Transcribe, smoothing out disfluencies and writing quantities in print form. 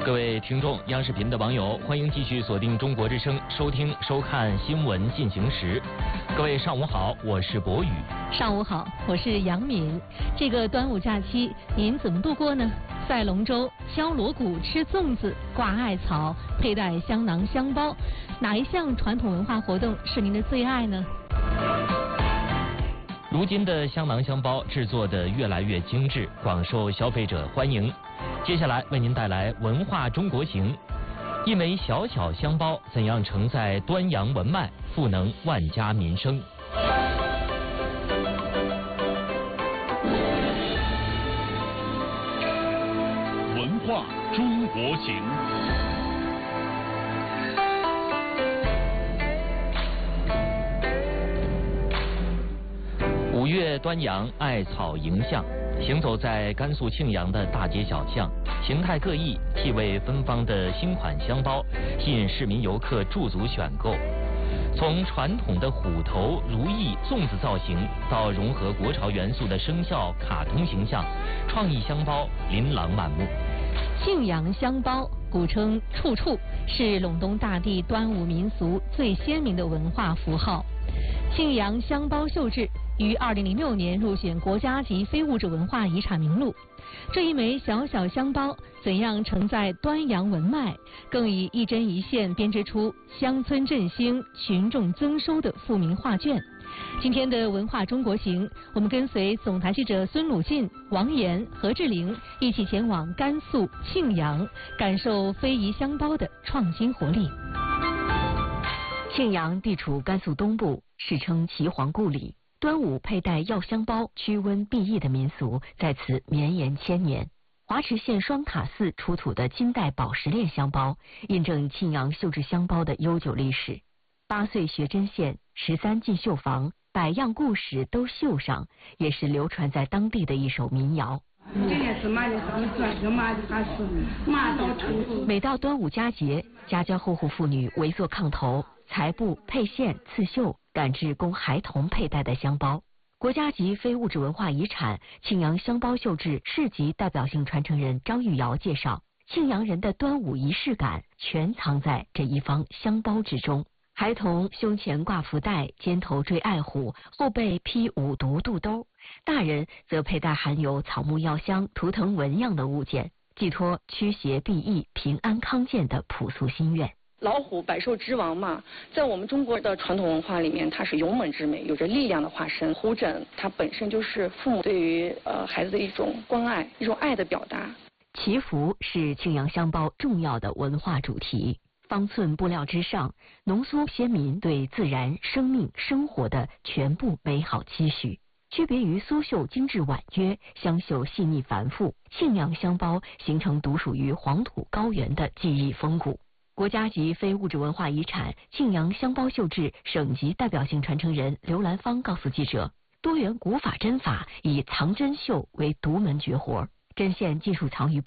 各位听众、央视频的网友，欢迎继续锁定中国之声，收听、收看新闻进行时。各位上午好，我是博宇。 上午好，我是杨敏。这个端午假期您怎么度过呢？赛龙舟、敲锣鼓、吃粽子、挂艾草、佩戴香囊香包，哪一项传统文化活动是您的最爱呢？ 如今的香囊香包制作的越来越精致，广受消费者欢迎。接下来为您带来文化中国行，一枚小小香包怎样承载端阳文脉，赋能万家民生。 文化中国行。 5月端阳，艾草迎象。行走在甘肃庆阳的大街小巷，形态各异、气味芬芳的新款香包吸引市民游客驻足选购。从传统的虎头、如意、粽子造型，到融合国潮元素的生肖、卡通形象，创意香包琳琅满目。 庆阳香包，古称处处，是陇东大地端午民俗最鲜明的文化符号。庆阳香包绣制于2006年入选国家级非物质文化遗产名录。这一枚小小香包怎样承载端阳文脉，更以一针一线编织出乡村振兴、群众增收的富民画卷。今天的文化中国行，我们跟随总台记者孙鲁进、王岩、何志玲一起前往甘肃庆阳，感受非遗香包的创新活力。 庆阳地处甘肃东部，世称岐黄故里。端午佩戴药香包驱瘟避疫的民俗在此绵延千年。华池县双塔寺出土的金代宝石链香包，印证庆阳绣制香包的悠久历史。8岁学针线，13进绣房，100样故事都绣上，也是流传在当地的一首民谣。每到端午佳节，家家户户妇女围坐炕头，裁布、配线、刺绣，赶制供孩童佩戴的香包。国家级非物质文化遗产庆阳香包绣制市级代表性传承人张玉瑶介绍，庆阳人的端午仪式感全藏在这一方香包之中。孩童胸前挂福袋，肩头缀爱虎，后背披五毒肚兜，大人则佩戴含有草木药香、图腾纹样的物件，寄托驱邪避疫、平安康健的朴素心愿。 老虎百兽之王嘛，在我们中国的传统文化里面，它是勇猛之美，有着力量的化身。虎枕它本身就是父母对于孩子的一种关爱，一种爱的表达。 祈福是庆阳香包重要的文化主题。方寸布料之上，浓缩先民对自然、生命、生活的全部美好期许。区别于苏绣精致婉约，香绣细腻繁复，庆阳香包形成独属于黄土高原的技艺风骨。国家级非物质文化遗产庆阳香包绣制省级代表性传承人刘兰芳告诉记者，多元古法针法以藏针绣为独门绝活，针线技术藏于